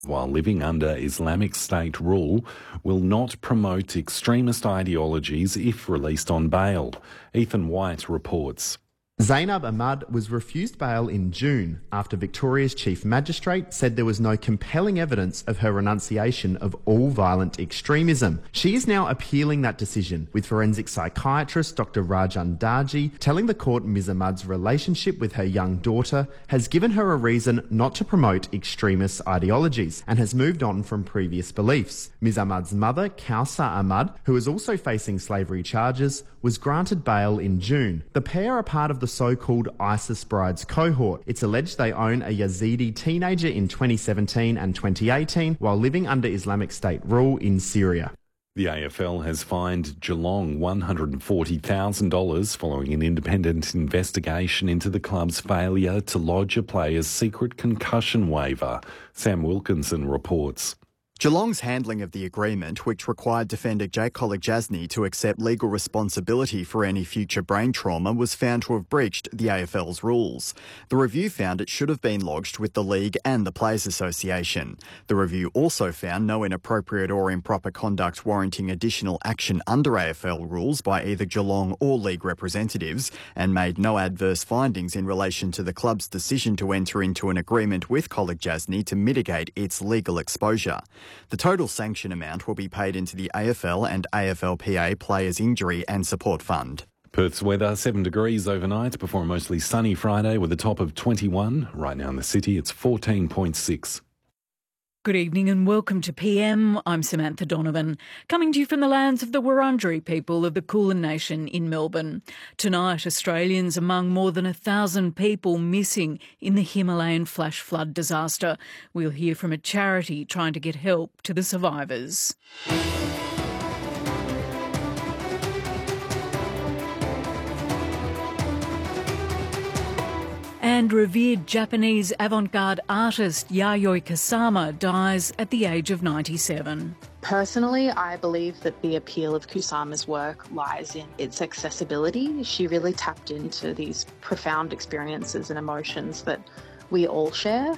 while living under Islamic State rule, will not promote extremist ideologies if released on bail. Ethan White reports. Zainab Ahmad was refused bail in June after Victoria's Chief Magistrate said there was no compelling evidence of her renunciation of all violent extremism. She is now appealing that decision, with forensic psychiatrist Dr. Rajan Darji telling the court Ms Ahmad's relationship with her young daughter has given her a reason not to promote extremist ideologies and has moved on from previous beliefs. Ms Ahmad's mother, Kausar Ahmad, who is also facing slavery charges, was granted bail in June. The pair are part of the so-called ISIS Brides cohort. It's alleged they own a Yazidi teenager in 2017 and 2018 while living under Islamic State rule in Syria. The AFL has fined Geelong $140,000 following an independent investigation into the club's failure to lodge a player's secret concussion waiver. Sam Wilkinson reports. Geelong's handling of the agreement, which required defender Jake Kolodjasny to accept legal responsibility for any future brain trauma, was found to have breached the AFL's rules. The review found it should have been lodged with the League and the Players Association. The review also found no inappropriate or improper conduct warranting additional action under AFL rules by either Geelong or League representatives, and made no adverse findings in relation to the club's decision to enter into an agreement with Kolodjasny to mitigate its legal exposure. The total sanction amount will be paid into the AFL and AFLPA Players Injury and Support Fund. Perth's weather, 7 degrees overnight before a mostly sunny Friday with a top of 21. Right now in the city, it's 14.6. Good evening and welcome to PM. I'm Samantha Donovan, coming to you from the lands of the Wurundjeri people of the Kulin Nation in Melbourne. Tonight, Australians among more than 1,000 people missing in the Himalayan flash flood disaster. We'll hear from a charity trying to get help to the survivors. And revered Japanese avant-garde artist Yayoi Kusama dies at the age of 97. Personally, I believe that the appeal of Kusama's work lies in its accessibility. She really tapped into these profound experiences and emotions that we all share.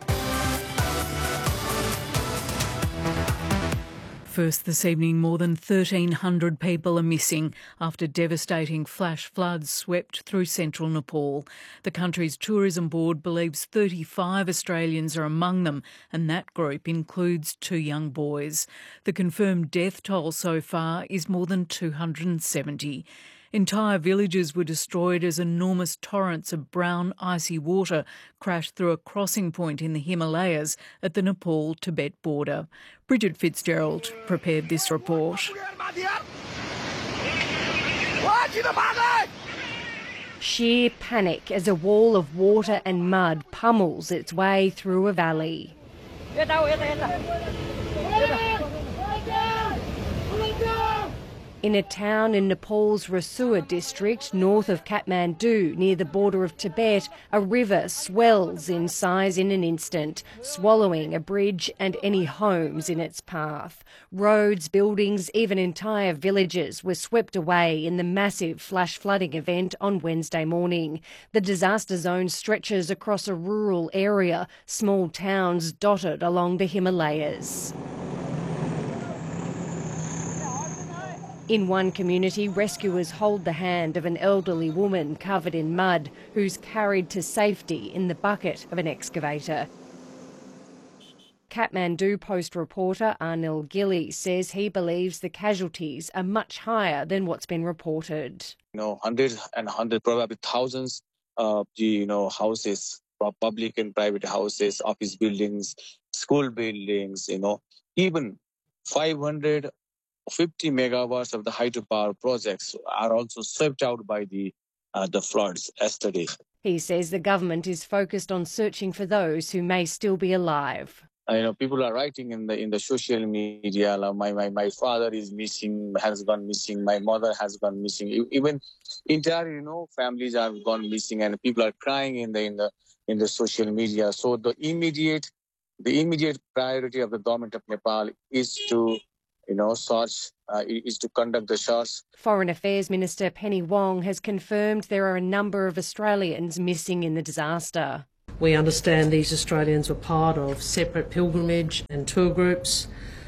First this evening, more than 1,300 people are missing after devastating flash floods swept through central Nepal. The country's tourism board believes 35 Australians are among them, and that group includes 2 young boys. The confirmed death toll so far is more than 270. Entire villages were destroyed as enormous torrents of brown, icy water crashed through a crossing point in the Himalayas at the Nepal-Tibet border. Bridget Fitzgerald prepared this report. Sheer panic as a wall of water and mud pummels its way through a valley. In a town in Nepal's Rasua district, north of Kathmandu, near the border of Tibet, a river swells in size in an instant, swallowing a bridge and any homes in its path. Roads, buildings, even entire villages were swept away in the massive flash flooding event on Wednesday morning. The disaster zone stretches across a rural area, small towns dotted along the Himalayas. In one community, rescuers hold the hand of an elderly woman covered in mud who's carried to safety in the bucket of an excavator. Kathmandu Post reporter Anil Gilly says he believes the casualties are much higher than what's been reported. Hundreds and hundreds, probably thousands of houses, public and private houses, office buildings, school buildings, even 550 megawatts of the hydropower projects are also swept out by the floods yesterday. He says the government is focused on searching for those who may still be alive. People are writing in the social media. My father is missing, has gone missing. My mother has gone missing. Even entire families have gone missing, and people are crying in the social media. So the immediate priority of the government of Nepal is to search, is to conduct the search. Foreign Affairs Minister Penny Wong has confirmed there are a number of Australians missing in the disaster. We understand these Australians were part of separate pilgrimage and tour groups.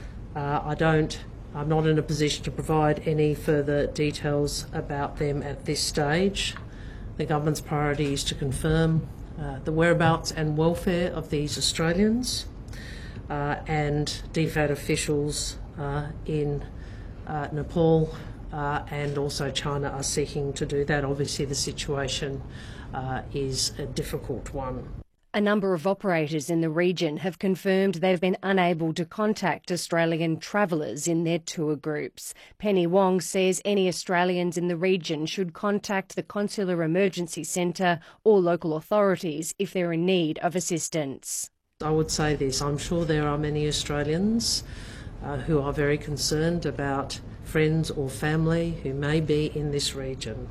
I'm not in a position to provide any further details about them at this stage. The government's priority is to confirm the whereabouts and welfare of these Australians, and DFAT officials in Nepal and also China are seeking to do that. Obviously, the situation is a difficult one. A number of operators in the region have confirmed they've been unable to contact Australian travellers in their tour groups. Penny Wong says any Australians in the region should contact the Consular Emergency Centre or local authorities if they're in need of assistance. I would say this, I'm sure there are many Australians who are very concerned about friends or family who may be in this region.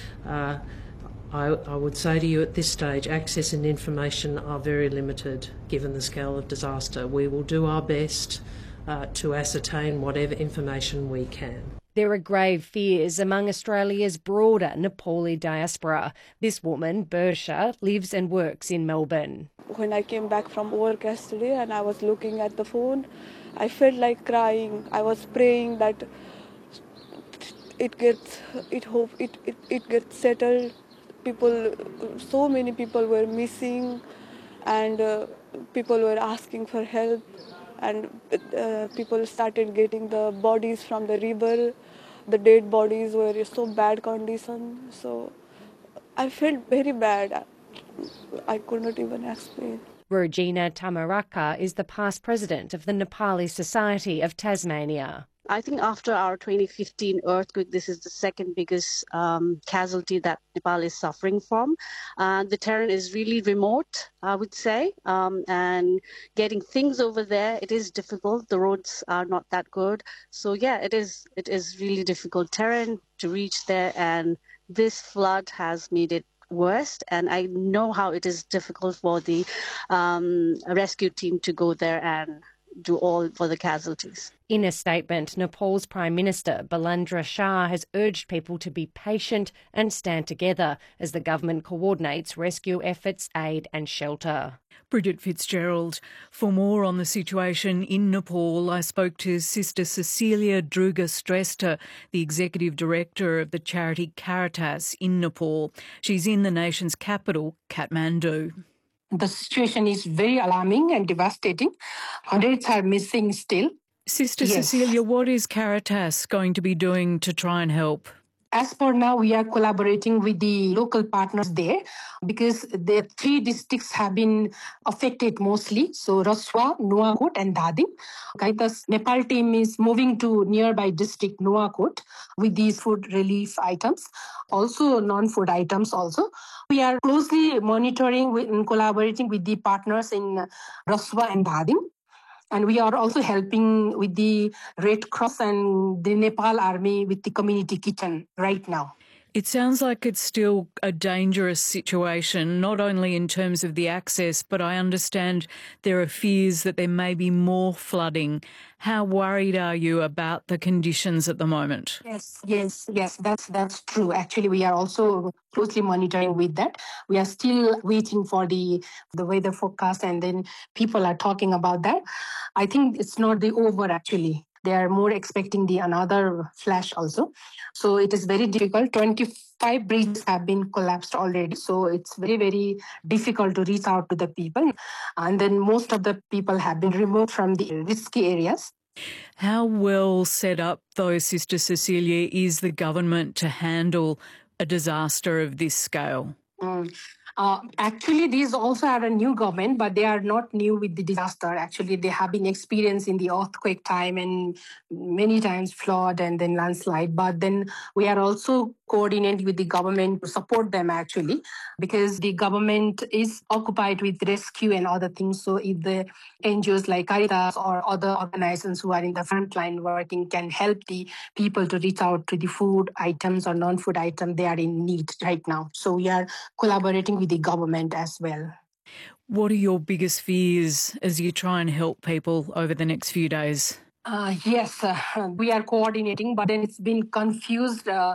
I would say to you at this stage, access and information are very limited given the scale of disaster. We will do our best to ascertain whatever information we can. There are grave fears among Australia's broader Nepali diaspora. This woman, Bersha, lives and works in Melbourne. When I came back from work yesterday and I was looking at the phone, I felt like crying. I was praying that it gets settled. So many people were missing, and people were asking for help, and people started getting the bodies from the river. The dead bodies were in so bad condition, so I felt very bad. I could not even explain. Regina Tamaraka is the past president of the Nepali Society of Tasmania. I think after our 2015 earthquake, this is the second biggest casualty that Nepal is suffering from. The terrain is really remote, I would say, and getting things over there, it is difficult. The roads are not that good. So yeah, it is really difficult terrain to reach there, and this flood has made it worse, and I know how it is difficult for the rescue team to go there and do all for the casualties. In a statement, Nepal's Prime Minister Balandra Shah has urged people to be patient and stand together as the government coordinates rescue efforts, aid and shelter. Bridget Fitzgerald. For more on the situation in Nepal, I spoke to Sister Cecilia Druga-Stresta, the Executive Director of the charity Caritas in Nepal. She's in the nation's capital, Kathmandu. The situation is very alarming and devastating. Hundreds are missing still. Sister Cecilia, what is Caritas going to be doing to try and help? As per now, we are collaborating with the local partners there because the 3 districts have been affected mostly. So Raswa, Nuwakot and Dhadim. Caritas Nepal team is moving to nearby district Nuwakot with these food relief items, also non-food items also. We are closely monitoring and collaborating with the partners in Raswa and Dhadim. And we are also helping with the Red Cross and the Nepal Army with the community kitchen right now. It sounds like it's still a dangerous situation, not only in terms of the access, but I understand there are fears that there may be more flooding. How worried are you about the conditions at the moment? Yes, that's true. Actually, we are also closely monitoring with that. We are still waiting for the weather forecast, and then people are talking about that. I think it's not the over actually. They are more expecting another flash also. So it is very difficult. 25 bridges have been collapsed already. So it's very, very difficult to reach out to the people. And then most of the people have been removed from the risky areas. How well set up, though, Sister Cecilia, is the government to handle a disaster of this scale? Actually, these also are a new government, but they are not new with the disaster. Actually, they have been experienced in the earthquake time and many times flood and then landslide. But then we are also coordinating with the government to support them actually, because the government is occupied with rescue and other things. So if the NGOs like Caritas or other organizations who are in the front line working can help the people to reach out to the food items or non-food items they are in need right now. So we are collaborating with the government as well. What are your biggest fears as you try and help people over the next few days? Yes, we are coordinating, but then it's been confused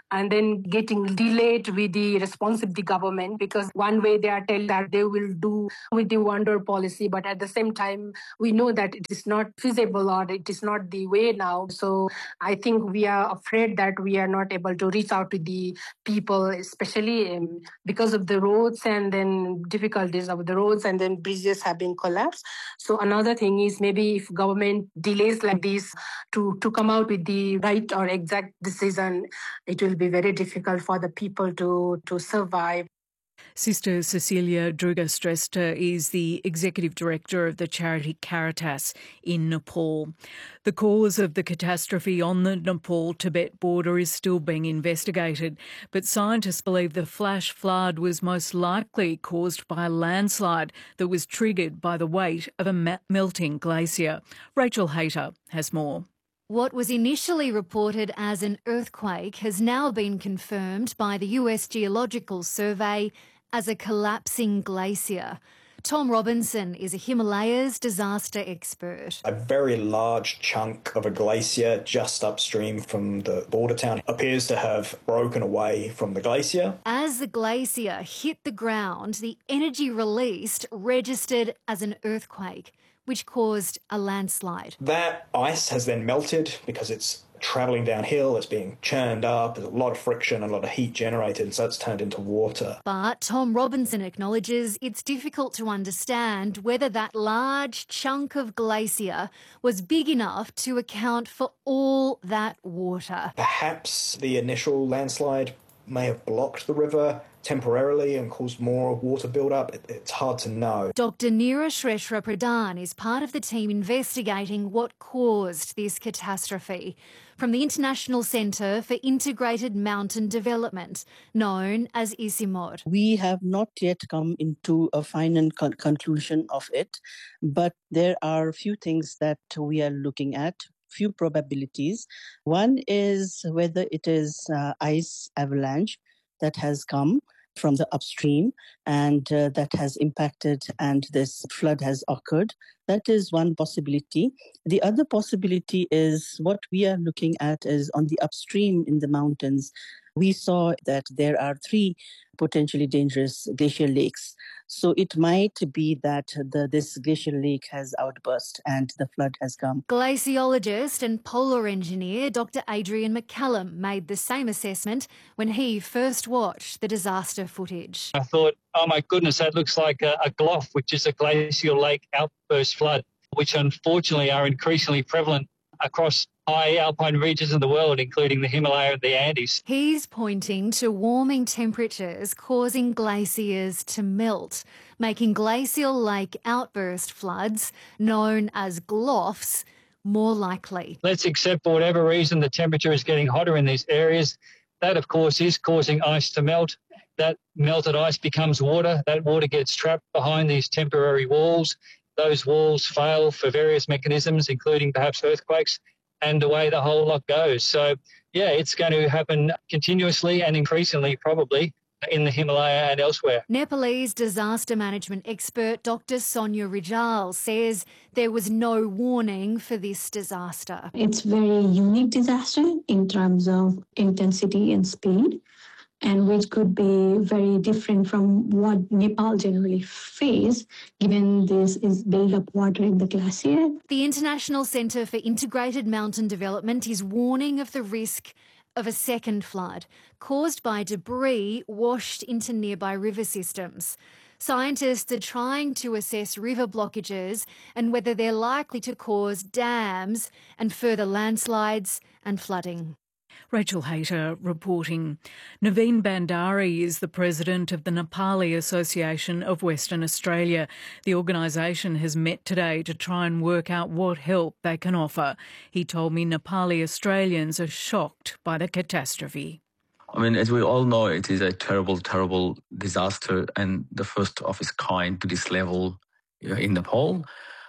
and then getting delayed with the responsibility government, because one way they are telling that they will do with the wonder policy, but at the same time, we know that it is not feasible or it is not the way now. So I think we are afraid that we are not able to reach out to the people, especially because of the roads and then difficulties of the roads, and then bridges have been collapsed. So another thing is maybe if government delays like this to come out with the right or exact decision, it will be very difficult for the people to survive. Sister Cecilia Druga-Stresta is the Executive Director of the charity Caritas in Nepal. The cause of the catastrophe on the Nepal-Tibet border is still being investigated, but scientists believe the flash flood was most likely caused by a landslide that was triggered by the weight of a melting glacier. Rachel Hayter has more. What was initially reported as an earthquake has now been confirmed by the US Geological Survey as a collapsing glacier. Tom Robinson is a Himalayas disaster expert. A very large chunk of a glacier just upstream from the border town appears to have broken away from the glacier. As the glacier hit the ground, the energy released registered as an earthquake, which caused a landslide. That ice has then melted because it's travelling downhill, it's being churned up, there's a lot of friction and a lot of heat generated, and so it's turned into water. But Tom Robinson acknowledges it's difficult to understand whether that large chunk of glacier was big enough to account for all that water. Perhaps the initial landslide may have blocked the river temporarily and caused more water build-up. It's hard to know. Dr. Neera Shrestha Pradhan is part of the team investigating what caused this catastrophe. From the International Centre for Integrated Mountain Development, known as ICIMOD. We have not yet come into a final conclusion of it, but there are a few things that we are looking at. Few probabilities. One is whether it is ice avalanche that has come from the upstream and that has impacted and this flood has occurred. That is one possibility. The other possibility is what we are looking at is on the upstream in the mountains. We saw that there are 3 potentially dangerous glacial lakes. So it might be that this glacial lake has outburst and the flood has come. Glaciologist and polar engineer Dr. Adrian McCallum made the same assessment when he first watched the disaster footage. I thought, oh my goodness, that looks like a GLOF, which is a glacial lake outburst flood, which unfortunately are increasingly prevalent across high alpine regions in the world, including the Himalaya and the Andes. He's pointing to warming temperatures causing glaciers to melt, making glacial lake outburst floods, known as GLOFs, more likely. Let's accept for whatever reason the temperature is getting hotter in these areas. That, of course, is causing ice to melt. That melted ice becomes water. That water gets trapped behind these temporary walls. Those walls fail for various mechanisms, including perhaps earthquakes, and away the whole lot goes. So, yeah, it's going to happen continuously and increasingly probably in the Himalaya and elsewhere. Nepalese disaster management expert Dr. Sonia Rijal says there was no warning for this disaster. It's a very unique disaster in terms of intensity and speed, and which could be very different from what Nepal generally face, given this is build-up water in the glacier. The International Centre for Integrated Mountain Development is warning of the risk of a second flood caused by debris washed into nearby river systems. Scientists are trying to assess river blockages and whether they're likely to cause dams and further landslides and flooding. Rachel Hayter reporting. Naveen Bandari is the president of the Nepali Association of Western Australia. The organisation has met today to try and work out what help they can offer. He told me Nepali Australians are shocked by the catastrophe. I mean, as we all know, it is a terrible, terrible disaster and the first of its kind to this level in Nepal.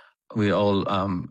We all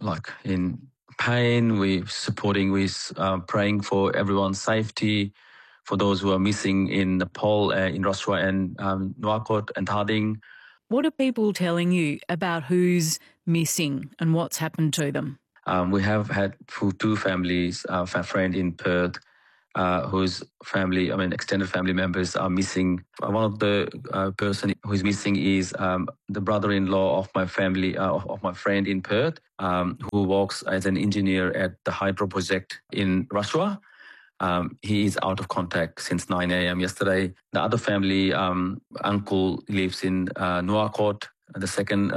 in pain, we're supporting, we're praying for everyone's safety, for those who are missing in Nepal, in Raswa and Nuwakot and Thading. What are people telling you about who's missing and what's happened to them? We have had 2 families, a friend in Perth, whose family, extended family members are missing. One of the person who's missing is the brother-in-law of my family, of my friend in Perth, who works as an engineer at the hydro project in Russia. He is out of contact since 9 a.m. yesterday. The other family, uncle lives in Nuwakot, the second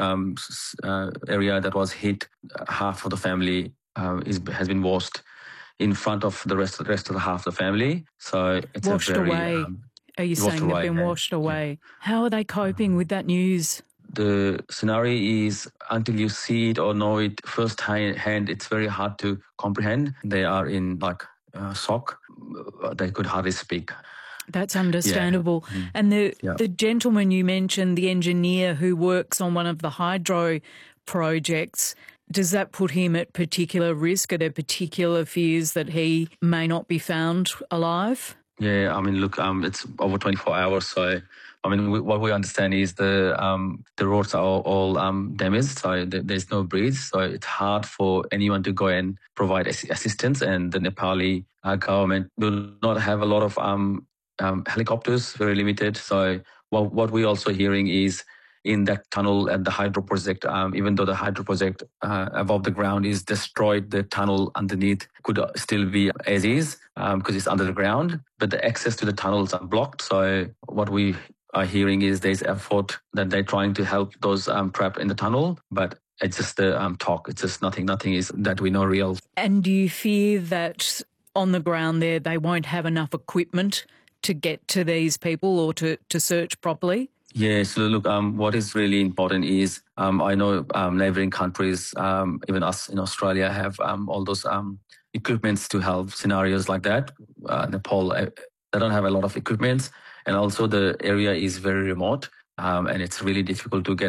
area that was hit. Half of the family has been washed in front of the rest of the half of the family. So it's washed away. Are you saying they've been washed away? How are they coping with that news? The scenario is, until you see it or know it firsthand, it's very hard to comprehend. They are in shock. They could hardly speak. That's understandable. Yeah. And the gentleman you mentioned, the engineer who works on one of the hydro projects, does that put him at particular risk? Are there particular fears that he may not be found alive? Yeah, it's over 24 hours. So, what we understand is the roads are all damaged, so there's no bridge. So it's hard for anyone to go and provide assistance. And the Nepali government do not have a lot of helicopters, very limited. So what we're also hearing is, in that tunnel at the hydro project, even though the hydro project above the ground is destroyed, the tunnel underneath could still be as is because it's under the ground, but the access to the tunnels are blocked. So what we are hearing is there's effort that they're trying to help those trapped in the tunnel, but it's just the talk. It's just nothing is that we know real. And do you fear that on the ground there they won't have enough equipment to get to these people or to search properly? Yeah, so look, what is really important is I know neighbouring countries, even us in Australia, have all those equipments to help scenarios like that. Nepal, they don't have a lot of equipments, and also the area is very remote, and it's really difficult to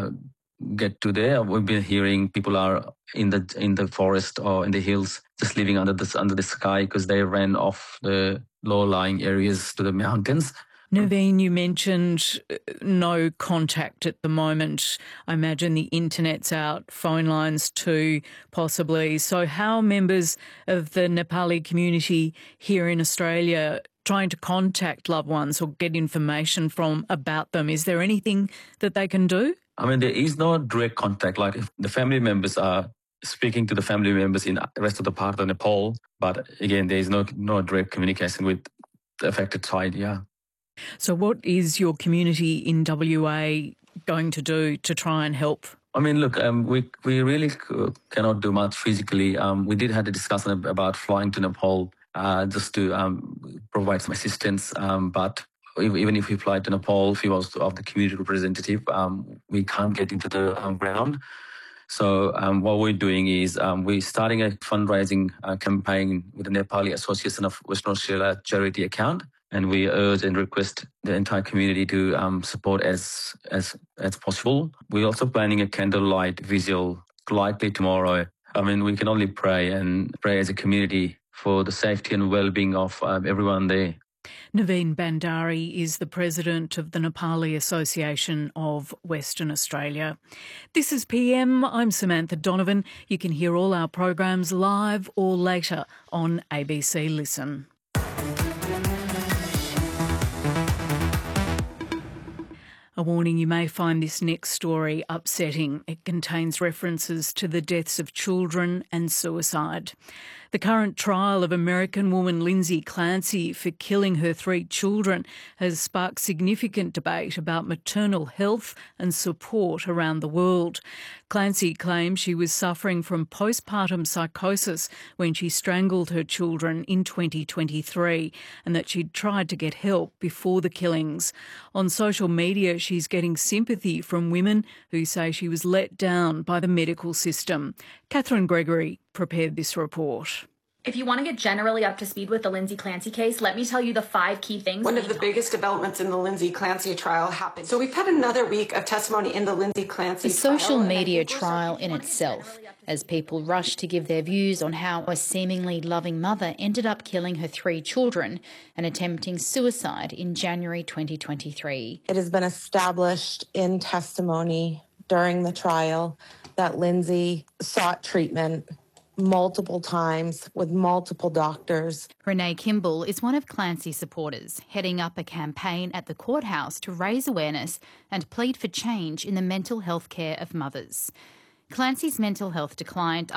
get to there. We've been hearing people are in the forest or in the hills, just living under the sky because they ran off the low-lying areas to the mountains. Naveen, you mentioned no contact at the moment. I imagine the internet's out, phone lines too, possibly. So how are members of the Nepali community here in Australia trying to contact loved ones or get information about them? Is there anything that they can do? There is no direct contact. Like, if the family members are speaking to the family members in the rest of the part of Nepal, but again, there is no direct communication with the affected side, yeah. So what is your community in WA going to do to try and help? We really cannot do much physically. We did have a discussion about flying to Nepal just to provide some assistance. But even if we fly to Nepal, if he was of the community representative, we can't get into the ground. So what we're doing is we're starting a fundraising campaign with the Nepali Association of Western Australia charity account. And we urge and request the entire community to support as possible. We're also planning a candlelight vigil likely tomorrow. We can only pray as a community for the safety and well-being of everyone there. Naveen Bandari is the president of the Nepali Association of Western Australia. This is PM. I'm Samantha Donovan. You can hear all our programs live or later on ABC Listen. A warning, you may find this next story upsetting. It contains references to the deaths of children and suicide. The current trial of American woman Lindsay Clancy for killing her 3 children has sparked significant debate about maternal health and support around the world. Clancy claims she was suffering from postpartum psychosis when she strangled her children in 2023 and that she'd tried to get help before the killings. On social media, she's getting sympathy from women who say she was let down by the medical system. Catherine Gregory prepared this report. If you want to get generally up to speed with the Lindsay Clancy case, let me tell you the 5 key things. One of the biggest developments in the Lindsay Clancy trial happened. So we've had another week of testimony in the Lindsay Clancy trial. The social media trial in itself, as people rush to give their views on how a seemingly loving mother ended up killing her 3 children and attempting suicide in January 2023. It has been established in testimony during the trial that Lindsay sought treatment multiple times with multiple doctors. Renee Kimball is one of Clancy supporters, heading up a campaign at the courthouse to raise awareness and plead for change in the mental health care of mothers. Clancy's mental health declined